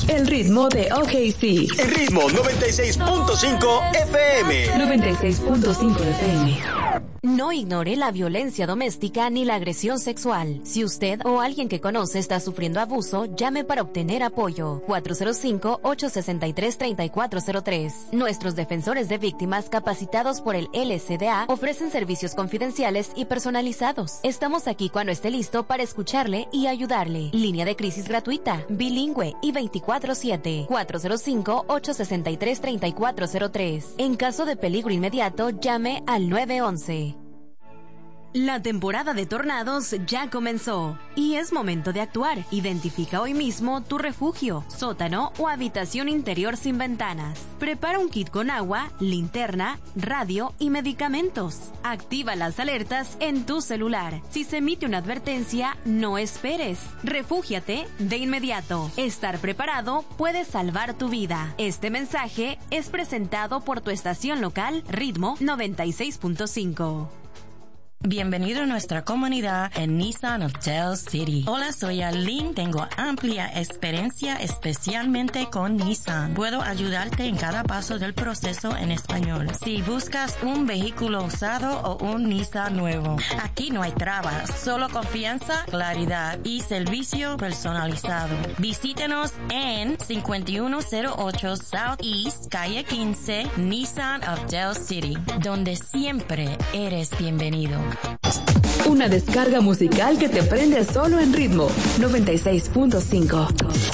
El ritmo de OKC. El ritmo 96.5 FM. 96.5 FM. No ignore la violencia doméstica ni la agresión sexual. Si usted o alguien que conoce está sufriendo abuso, llame para obtener apoyo. 405-863-3403. Nuestros defensores de víctimas capacitados por el LCDA ofrecen servicios confidenciales y personalizados. Estamos aquí cuando esté listo para escucharle y ayudarle. Línea de crisis gratuita, bilingüe y 24/7. 405-863-3403. En caso de peligro inmediato, llame al 911. La temporada de tornados ya comenzó y es momento de actuar. Identifica hoy mismo tu refugio, sótano o habitación interior sin ventanas. Prepara un kit con agua, linterna, radio y medicamentos. Activa las alertas en tu celular. Si se emite una advertencia, no esperes. Refúgiate de inmediato. Estar preparado puede salvar tu vida. Este mensaje es presentado por tu estación local Ritmo 96.5. Bienvenido a nuestra comunidad en Nissan of Del City. Hola, soy Arlene. Tengo amplia experiencia especialmente con Nissan. Puedo ayudarte en cada paso del proceso en español. Si buscas un vehículo usado o un Nissan nuevo, aquí no hay trabas, solo confianza, claridad y servicio personalizado. Visítenos en 5108 Southeast, calle 15, Nissan of Del City, donde siempre eres bienvenido. Una descarga musical que te prende solo en Ritmo 96.5.